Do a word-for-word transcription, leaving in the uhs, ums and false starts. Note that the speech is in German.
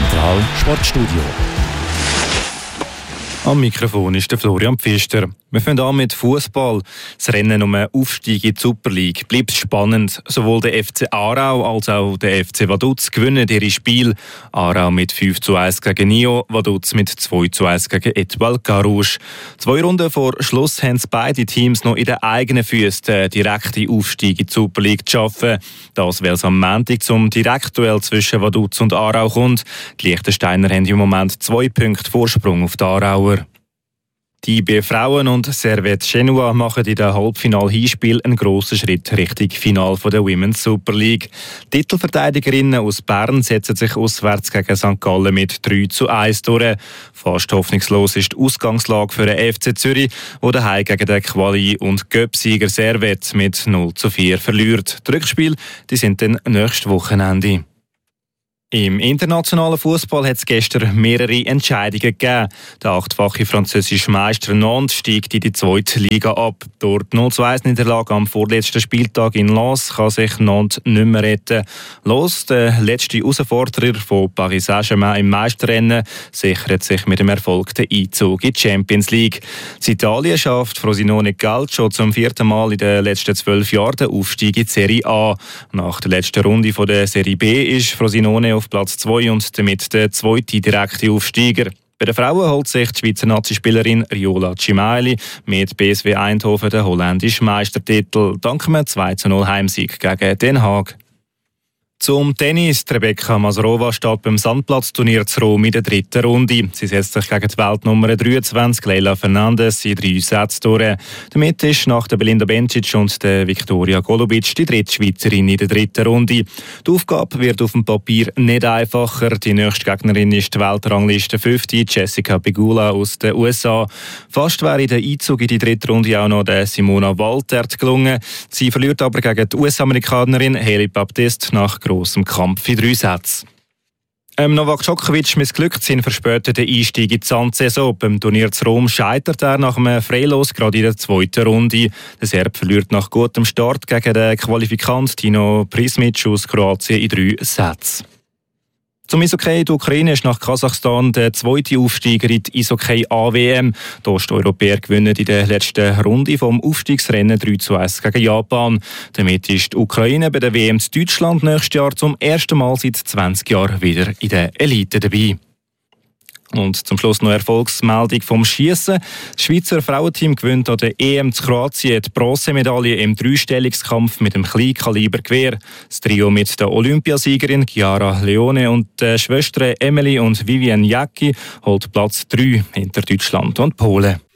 Zentral Sportstudio. Am Mikrofon ist der Florian Pfister. Wir fangen an mit Fußball. Das Rennen um einen Aufstieg in die Super League bleibt spannend. Sowohl der F C Aarau als auch der F C Vaduz gewinnen ihre Spiele. Aarau mit fünf zu eins gegen Nio, Vaduz mit zwei zu eins gegen Etoile Carouge. Zwei Runden vor Schluss haben beide Teams noch in den eigenen Füßen den direkten Aufstieg in die Super League zu schaffen. Das, weil es am Montag zum Direktduell zwischen Vaduz und Aarau kommt. Die Liechtensteiner haben im Moment zwei Punkte Vorsprung auf die Aarauer. Die I B Frauen und Servette Genua machen in den Halbfinal-Hinspiel einen grossen Schritt Richtung Final der Women's Super League. Die Titelverteidigerinnen aus Bern setzen sich auswärts gegen Sankt Gallen mit drei zu eins durch. Fast hoffnungslos ist die Ausgangslage für den F C Zürich, der daheim gegen den Quali- und Göpp-Sieger Servette mit null zu vier verliert. Die Rückspiele die sind dann nächstes Wochenende. Im internationalen Fußball hat es gestern mehrere Entscheidungen gegeben. Der achtfache französische Meister Nantes steigt in die zweite Liga ab. Durch die null zu eins Niederlage am vorletzten Spieltag in Lens kann sich Nantes nicht mehr retten. Los, der letzte Herausforderer von Paris Saint-Germain im Meisterrennen, sichert sich mit dem Erfolg den Einzug in die Champions League. In Italien schafft Frosinone Calcio zum vierten Mal in den letzten zwölf Jahren den Aufstieg in die Serie A. Nach der letzten Runde der Serie B ist Frosinone auf Platz zwei und damit der zweite direkte Aufsteiger. Bei den Frauen holt sich die Schweizer Nazi-Spielerin Riola Cimeli mit B S W Eindhoven den holländischen Meistertitel dank einem zwei zu null Heimsieg gegen Den Haag. Zum Tennis. Rebecca Masrova steht beim Sandplatzturnier zu Rom in der dritten Runde. Sie setzt sich gegen die Weltnummer dreiundzwanzig Leila Fernandes in drei Sätzen durch. Damit ist nach der Belinda Bencic und der Viktoria Golubic die dritte Schweizerin in der dritten Runde. Die Aufgabe wird auf dem Papier nicht einfacher. Die nächste Gegnerin ist die Weltrangliste fünfte Jessica Pegula aus den U S A. Fast wäre der Einzug in die dritte Runde auch noch der Simona Waltert gelungen. Sie verliert aber gegen die U S-Amerikanerin Hailey Baptiste nach grossem Kampf in drei Sätzen. Ähm, Novak Djokovic missglückt seinen verspäteten Einstieg in die Sandsaison. Beim Turnier zu Rom scheitert er nach einem Freilos gerade in der zweiten Runde. Der Serb verliert nach gutem Start gegen den Qualifikant Tino Prismic aus Kroatien in drei Sätzen. Zum Eishockey. Die Ukraine ist nach Kasachstan der zweite Aufsteiger in die Eishockey A W M. Die Osteuropäer gewinnen in der letzten Runde vom Aufstiegsrennen drei zu eins gegen Japan. Damit ist die Ukraine bei der W M zu Deutschland nächstes Jahr zum ersten Mal seit zwanzig Jahren wieder in der Elite dabei. Und zum Schluss noch Erfolgsmeldung vom Schiessen. Das Schweizer Frauenteam gewinnt an der E M zu Kroatien die Bronzemedaille im Dreistellungskampf mit dem Kleinkalibergewehr. Das Trio mit der Olympiasiegerin Chiara Leone und der Schwestern Emily und Vivienne Jacki holt Platz drei hinter Deutschland und Polen.